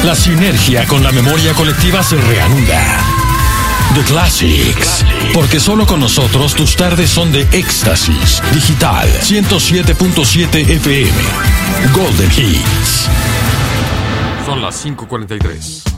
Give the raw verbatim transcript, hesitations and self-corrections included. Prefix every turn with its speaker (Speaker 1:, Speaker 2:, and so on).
Speaker 1: La sinergia con la memoria colectiva se reanuda. The Classics. Porque solo con nosotros tus tardes son de éxtasis. Digital ciento siete punto siete F M. Golden Hits.
Speaker 2: Son las cinco cuarenta y tres.